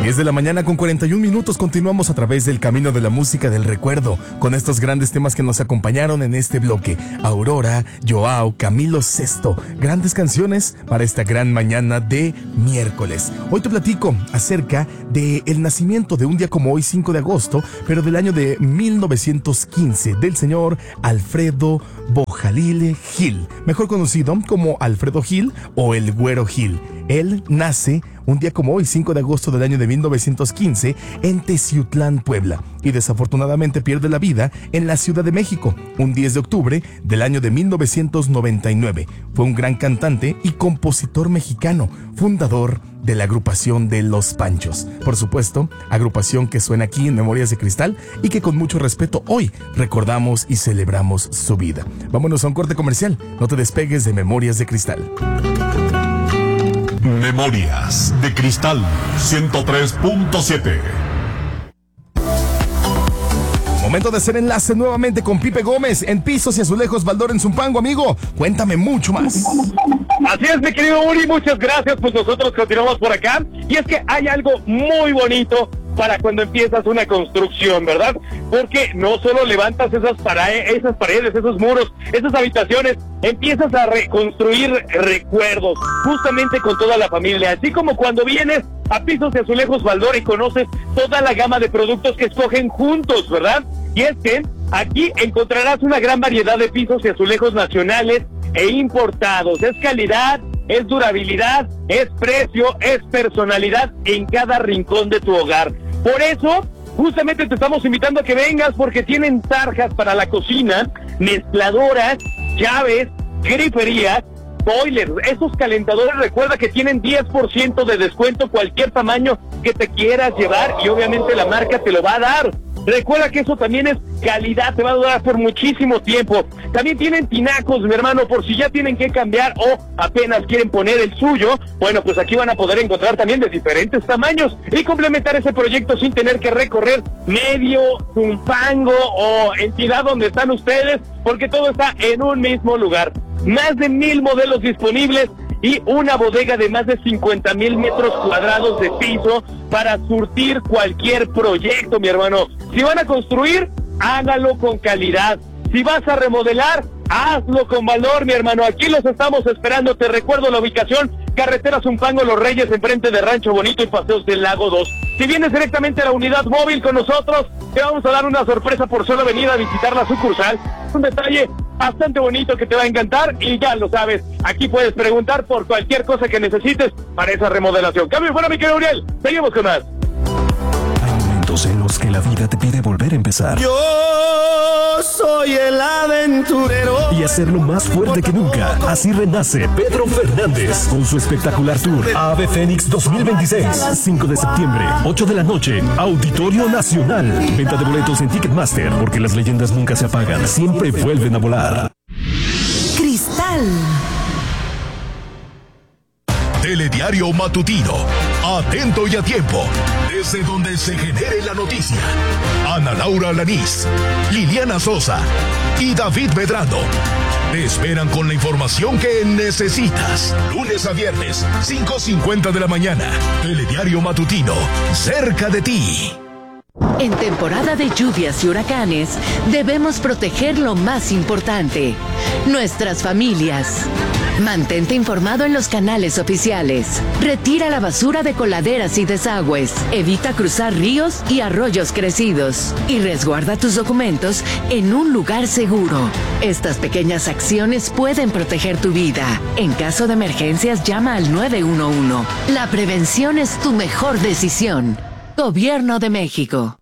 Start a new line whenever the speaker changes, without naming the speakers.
10 de la mañana con 41 minutos continuamos a través del camino de la música del recuerdo con estos grandes temas que nos acompañaron en este bloque. Aurora, Joao, Camilo Sesto, grandes canciones para esta gran mañana de miércoles. Hoy te platico acerca del nacimiento de un día como hoy, 5 de agosto, pero del año de 1915, del señor Alfredo Bojalile Gil, mejor conocido como Alfredo Gil o el Güero Gil. Él nace un día como hoy, 5 de agosto del año de 1915, en Teciutlán, Puebla, y desafortunadamente pierde la vida en la Ciudad de México, un 10 de octubre del año de 1999. Fue un gran cantante y compositor mexicano, fundador de la agrupación de Los Panchos. Por supuesto, agrupación que suena aquí en Memorias de Cristal y que con mucho respeto hoy recordamos y celebramos su vida. Vámonos a un corte comercial. No te despegues de Memorias de Cristal.
Memorias de Cristal 103.7.
Momento de hacer enlace nuevamente con Pipe Gómez en Pisos y Azulejos Baldor en Zumpango, amigo. Cuéntame mucho más.
Así es, mi querido Uri, muchas gracias. Pues nosotros continuamos por acá. Y es que hay algo muy bonito para cuando empiezas una construcción, ¿verdad? Porque no solo levantas esas paredes, esos muros, esas habitaciones, empiezas a reconstruir recuerdos, justamente con toda la familia. Así como cuando vienes a Pisos y Azulejos Baldor y conoces toda la gama de productos que escogen juntos, ¿verdad? Y es que aquí encontrarás una gran variedad de pisos y azulejos nacionales e importados. Es calidad, es durabilidad, es precio, es personalidad en cada rincón de tu hogar. Por eso, justamente te estamos invitando a que vengas porque tienen tarjas para la cocina, mezcladoras, llaves, griferías, boilers, esos calentadores, recuerda que tienen 10% de descuento cualquier tamaño que te quieras llevar y obviamente la marca te lo va a dar. Recuerda que eso también es calidad, te va a durar por muchísimo tiempo. También tienen tinacos, mi hermano, por si ya tienen que cambiar o apenas quieren poner el suyo. Bueno, pues aquí van a poder encontrar también de diferentes tamaños y complementar ese proyecto sin tener que recorrer medio Zumpango o entidad donde están ustedes, porque todo está en un mismo lugar. Más de 1,000 modelos disponibles y una bodega de más de 50,000 metros cuadrados de piso para surtir cualquier proyecto, mi hermano. Si van a construir, hágalo con calidad. Si vas a remodelar, hazlo con valor, mi hermano. Aquí los estamos esperando. Te recuerdo la ubicación: carretera Zumpango Los Reyes, enfrente de Rancho Bonito y Paseos del Lago 2. Si vienes directamente a la unidad móvil con nosotros, te vamos a dar una sorpresa por solo venir a visitar la sucursal. Un detalle bastante bonito que te va a encantar y ya lo sabes, aquí puedes preguntar por cualquier cosa que necesites para esa remodelación. Cambio fuera, mi querido Uriel, seguimos con más.
Hay momentos en los que la vida te pide volver a empezar.
Yo soy el aventurero.
Y hacerlo más fuerte que nunca. Así renace Pedro Fernández con su espectacular tour Ave Fénix 2026. 5 de septiembre, 8 de la noche, Auditorio Nacional. Venta de boletos en Ticketmaster, porque las leyendas nunca se apagan, siempre vuelven a volar.
Cristal.
Telediario Matutino. Atento y a tiempo. Desde donde se genere la noticia. Ana Laura Lanís, Liliana Sosa y David Medrano te esperan con la información que necesitas. Lunes a viernes, 5:50 de la mañana. Telediario Matutino, cerca de ti.
En temporada de lluvias y huracanes, debemos proteger lo más importante: nuestras familias. Mantente informado en los canales oficiales. Retira la basura de coladeras y desagües. Evita cruzar ríos y arroyos crecidos. Y resguarda tus documentos en un lugar seguro. Estas pequeñas acciones pueden proteger tu vida. En caso de emergencias, llama al 911. La prevención es tu mejor decisión. Gobierno de México.